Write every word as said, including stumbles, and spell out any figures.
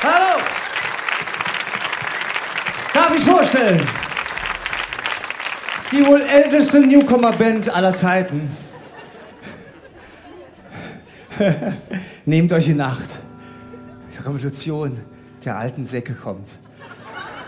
Hallo! Darf ich vorstellen? Die wohl älteste Newcomer-Band aller Zeiten. Nehmt euch in Acht. Die Revolution der alten Säcke kommt.